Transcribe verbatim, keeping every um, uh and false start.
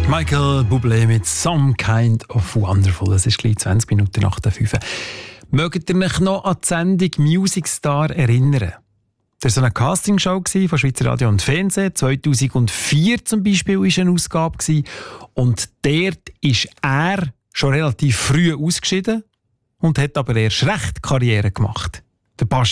Michael Bublé mit «Some Kind of Wonderful». Es ist gleich zwanzig Minuten nach der fünf. Mögt ihr euch noch an die Sendung «Music Star» erinnern? Das war so eine Castingshow von Schweizer Radio und Fernsehen. zweitausendvier zum Beispiel war eine Ausgabe. Und dort ist er schon relativ früh ausgeschieden und hat aber erst recht Karriere gemacht. Der